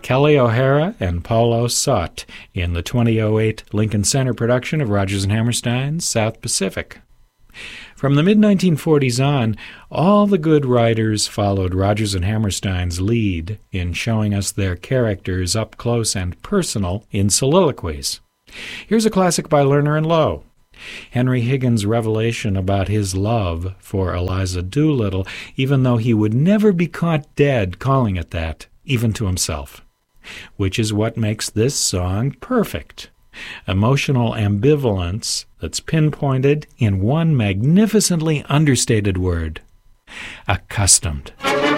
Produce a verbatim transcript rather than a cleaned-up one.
Kelly O'Hara and Paulo Sott in the twenty oh eight Lincoln Center production of Rodgers and Hammerstein's South Pacific. From the mid nineteen forties on, all the good writers followed Rodgers and Hammerstein's lead in showing us their characters up close and personal in soliloquies. Here's a classic by Lerner and Loewe. Henry Higgins' revelation about his love for Eliza Doolittle, even though he would never be caught dead calling it that, even to himself, which is what makes this song perfect. Emotional ambivalence that's pinpointed in one magnificently understated word: accustomed.